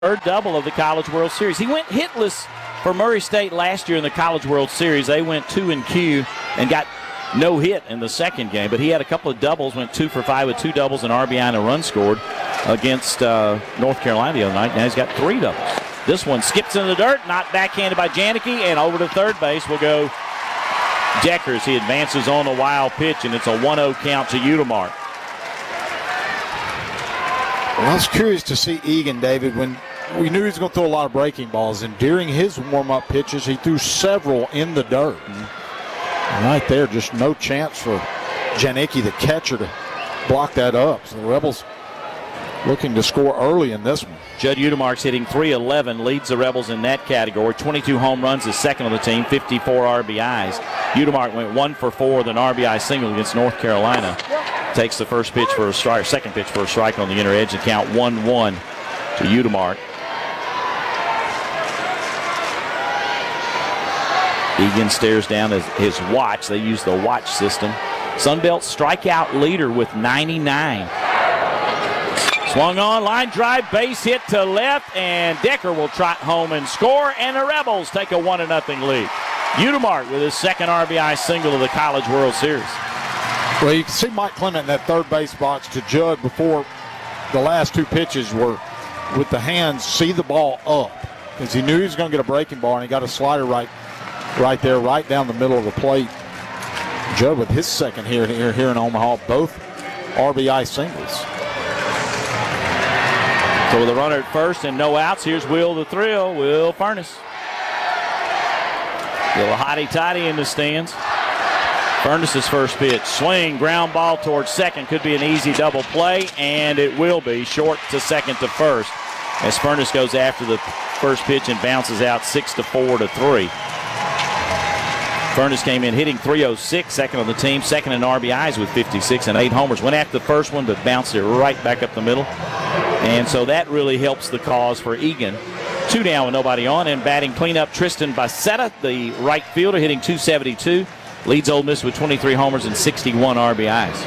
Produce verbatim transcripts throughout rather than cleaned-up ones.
third double of the College World Series. He went hitless for Murray State last year in the College World Series. They went two and Q and got no hit in the second game, but he had a couple of doubles, went two for five with two doubles, an R B I and a run scored against uh, North Carolina the other night. Now he's got three doubles. This one skips in the dirt, not backhanded by Janicki, and over to third base will go Deckers. He advances on a wild pitch, and it's a one oh count to Udemark. Well, I was curious to see Egan, David, when we knew he was going to throw a lot of breaking balls, and during his warm-up pitches, he threw several in the dirt. And right there, just no chance for Janicki, the catcher, to block that up. So the Rebels looking to score early in this one. Judd Udemark's hitting three eleven, leads the Rebels in that category. twenty-two home runs, is second on the team, fifty-four R B Is. Udemark went one for four with an R B I single against North Carolina. Takes the first pitch for a strike, second pitch for a strike on the inner edge, and count one one to Udemark. Egan stares down his, his watch. They use the watch system. Sunbelt strikeout leader with ninety-nine. Swung on, line drive, base hit to left, and Decker will trot home and score, and the Rebels take a one to nothing lead. Udemark with his second R B I single of the College World Series. Well, you can see Mike Clement in that third base box to Judd before the last two pitches were with the hands, see the ball up, because he knew he was going to get a breaking ball, and he got a slider right right there, right down the middle of the plate. Judd with his second here, here, here in Omaha, both R B I singles. So with a runner at first and no outs, here's Will the Thrill, Will Furness. Little hotty-toddy in the stands. Furness's first pitch, swing, ground ball towards second. Could be an easy double play, and it will be. Short to second to first as Furness goes after the first pitch and bounces out six to four to three. Furness came in hitting three oh six, second on the team, second in R B Is with fifty-six and eight homers. Went after the first one, but bounced it right back up the middle. And so that really helps the cause for Egan. Two down with nobody on, and batting cleanup, Tristan Bacetta, the right fielder, hitting two seventy-two. Leads Ole Miss with twenty-three homers and sixty-one R B Is.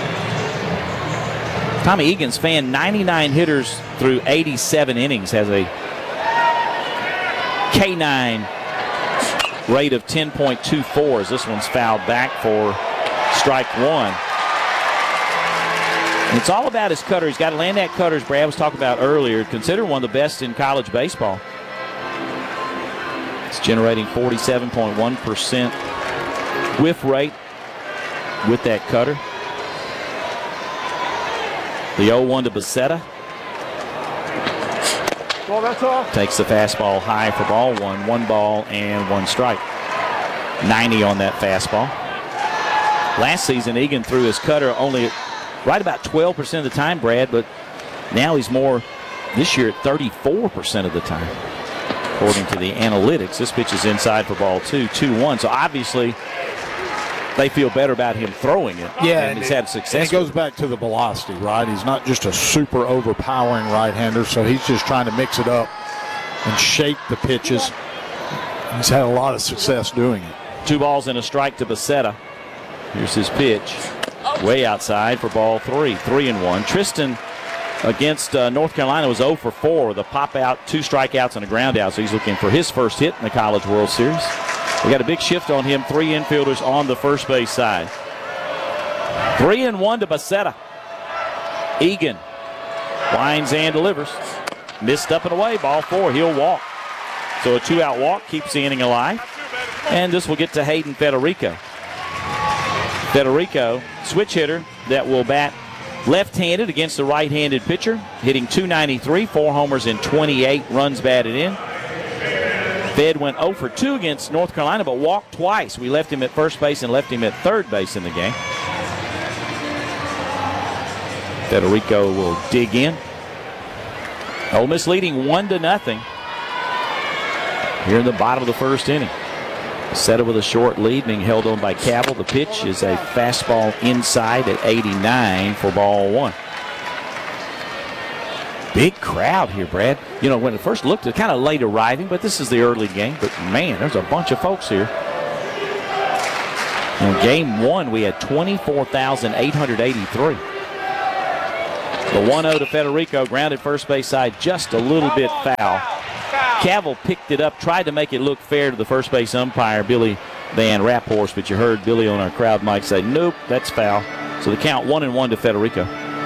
Tommy Egan's fanned ninety-nine hitters through eighty-seven innings, has a K nine rate of ten point two four as this one's fouled back for strike one. And it's all about his cutter. He's got to land that cutter, as Brad was talking about earlier. Considered one of the best in college baseball. It's generating forty-seven point one percent whiff rate with that cutter. The oh one to Bacetta. Well, that's all. Takes the fastball high for ball one. One ball and one strike. ninety on that fastball. Last season, Egan threw his cutter only right about twelve percent of the time, Brad, but now he's more this year at thirty-four percent of the time, according to the analytics. This pitch is inside for ball two, two one. So obviously, they feel better about him throwing it. Yeah, and he's it, had success. And it goes back to the velocity, right? He's not just a super overpowering right-hander, so he's just trying to mix it up and shape the pitches. He's had a lot of success doing it. Two balls and a strike to Bacetta. Here's his pitch. Way outside for ball three. Three and one. Tristan against uh, North Carolina was oh for four with a pop out, two strikeouts, and a ground out. So he's looking for his first hit in the College World Series. We got a big shift on him. Three infielders on the first base side. Three and one to Bacetta. Egan winds and delivers. Missed up and away. Ball four. He'll walk. So a two-out walk keeps the inning alive. And this will get to Hayden Federico. Federico, switch hitter that will bat left-handed against the right-handed pitcher. Hitting two ninety-three, four homers and twenty-eight runs batted in. Fed went oh for two against North Carolina, but walked twice. We left him at first base and left him at third base in the game. Federico will dig in. Ole Miss leading one to nothing here in the bottom of the first inning. Set it with a short lead, being held on by Cabell. The pitch is a fastball inside at eighty-nine for ball one. Big crowd here, Brad. You know, when it first looked, it's kind of late arriving, but this is the early game. But, man, there's a bunch of folks here. In game one, we had twenty-four thousand eight hundred eighty-three. The one oh to Federico, grounded first base side, just a little bit foul. Cavill picked it up, tried to make it look fair to the first base umpire, Billy Van Raphorst, but you heard Billy on our crowd mic say, nope, that's foul. So the count one and one to Federico.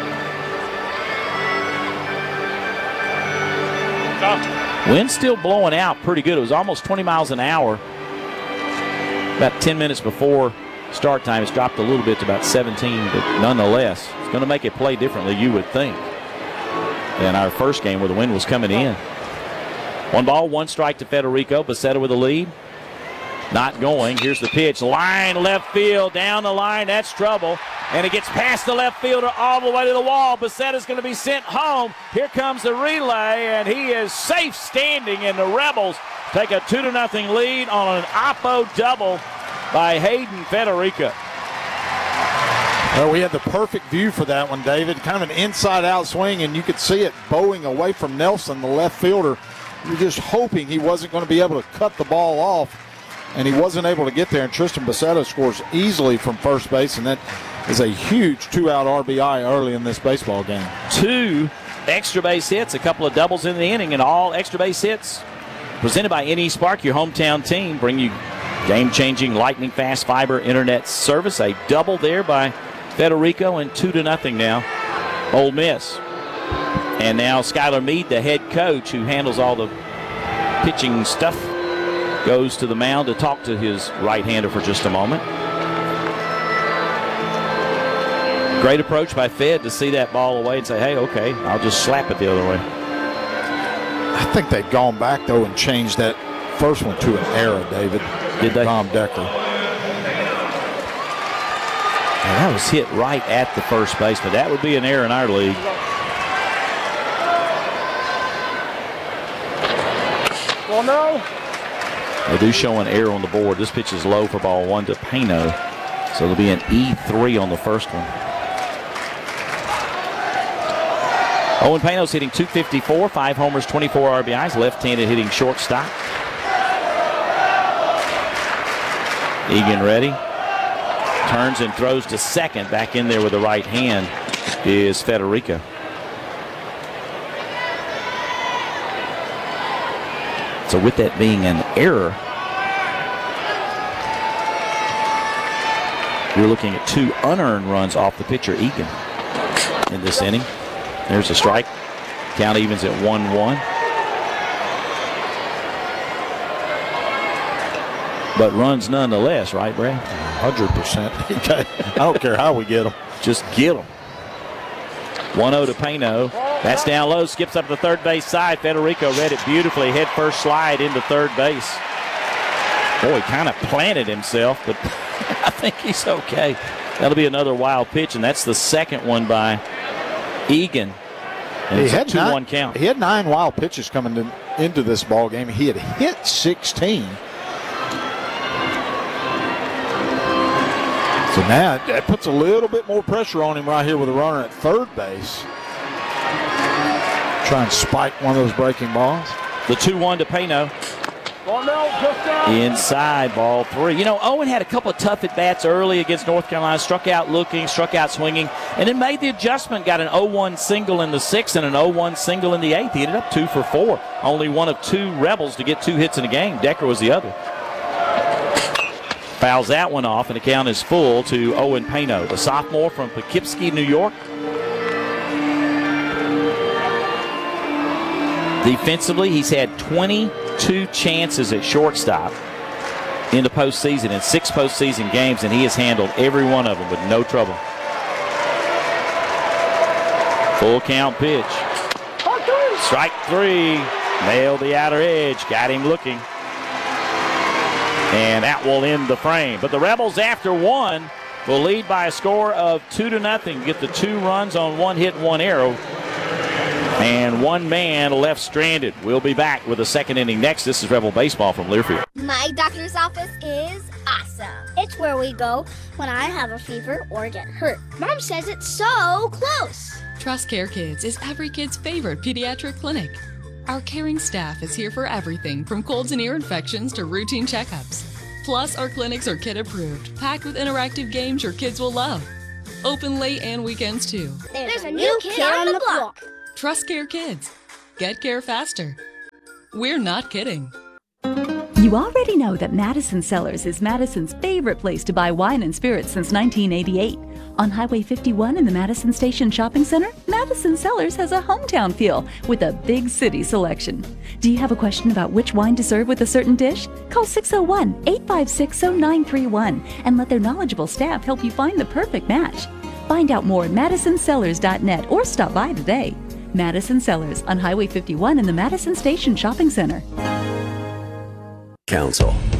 Wind still blowing out pretty good. It was almost twenty miles an hour. About ten minutes before start time, it's dropped a little bit to about seventeen, but nonetheless, it's going to make it play differently, you would think, than our first game where the wind was coming in. One ball, one strike to Federico. Becerra with the lead. Not going. Here's the pitch. Line left field. Down the line. That's trouble. And it gets past the left fielder all the way to the wall. Becerra's going to be sent home. Here comes the relay, and he is safe standing, and the Rebels take a two to nothing lead on an Oppo double by Hayden Federico. Well, we had the perfect view for that one, David. Kind of an inside-out swing, and you could see it bowing away from Nelson, the left fielder. You're just hoping he wasn't going to be able to cut the ball off, and he wasn't able to get there. And Tristan Becerra scores easily from first base, and that is a huge two-out R B I early in this baseball game. Two extra base hits, a couple of doubles in the inning, and all extra base hits presented by N E Spark, your hometown team. Bring you game-changing lightning fast fiber internet service. A double there by Federico, and two to nothing now. Ole Miss. And now Skylar Meade, the head coach who handles all the pitching stuff, goes to the mound to talk to his right-hander for just a moment. Great approach by Fed to see that ball away and say, hey, okay, I'll just slap it the other way. I think they've gone back, though, and changed that first one to an error, David. Did they? Tom Decker. And that was hit right at the first baseman. That would be an error in our league. Well, no. They do show an error on the board. This pitch is low for ball one to Pano. So it'll be an E three on the first one. Owen Pano's hitting two fifty-four, five homers, twenty-four R B Is, left-handed hitting shortstop. Egan ready. Turns and throws to second. Back in there with the right hand is Federico. So with that being an error, you're looking at two unearned runs off the pitcher, Egan, in this inning. There's a strike. Count evens at one one. But runs nonetheless, right, Brad? one hundred percent. I don't care how we get them. Just get them. one oh to Pano. That's down low, skips up the third base side. Federico read it beautifully. Head first slide into third base. Boy, he kind of planted himself, but I think he's okay. That'll be another wild pitch, and that's the second one by Egan. And he it's a had two one nine, count. He had nine wild pitches coming in, into this ball game. He had hit sixteen. So now that puts a little bit more pressure on him right here with a runner at third base. Try and spike one of those breaking balls. The two one to Pano. Well, no, just down. Inside, ball three. You know, Owen had a couple of tough at-bats early against North Carolina. Struck out looking, struck out swinging, and then made the adjustment. Got an oh one single in the sixth and an oh one single in the eighth. He ended up two for four. Only one of two Rebels to get two hits in a game. Decker was the other. Fouls that one off, and the count is full to Owen Pano, the sophomore from Poughkeepsie, New York. Defensively, he's had twenty-two chances at shortstop in the postseason, in six postseason games, and he has handled every one of them with no trouble. Full count pitch. Strike three. Nailed the outer edge. Got him looking. And that will end the frame. But the Rebels, after one, will lead by a score of two to nothing. Get the two runs on one hit and one error. And one man left stranded. We'll be back with the second inning next. This is Rebel Baseball from Learfield. My doctor's office is awesome. It's where we go when I have a fever or get hurt. Mom says it's so close. Trust Care Kids is every kid's favorite pediatric clinic. Our caring staff is here for everything from colds and ear infections to routine checkups. Plus, our clinics are kid approved, packed with interactive games your kids will love. Open late and weekends too. There's a new kid on the block. Trust Care Kids. Get care faster. We're not kidding. You already know that Madison Cellars is Madison's favorite place to buy wine and spirits since nineteen eighty-eight. On Highway fifty-one in the Madison Station Shopping Center, Madison Cellars has a hometown feel with a big city selection. Do you have a question about which wine to serve with a certain dish? Call six oh one, eight five six, oh nine three one and let their knowledgeable staff help you find the perfect match. Find out more at madison cellars dot net or stop by today. Madison Cellars on Highway fifty-one in the Madison Station Shopping Center. Council.